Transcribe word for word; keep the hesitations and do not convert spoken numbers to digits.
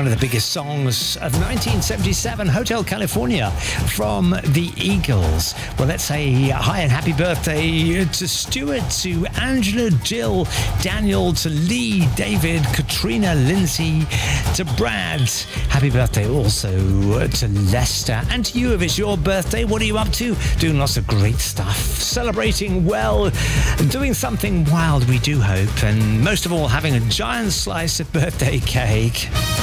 one of the biggest songs of nineteen seventy-seven, Hotel California from the Eagles. Well, let's say hi and happy birthday to Stuart, to Angela, Jill, Daniel, to Lee, David, Katrina, Lindsay, to Brad. Happy birthday also to Lester, and to you if it's your birthday. What are you up to? Doing lots of great stuff, celebrating well, doing something wild, we do hope, and most of all having a giant slice of birthday cake.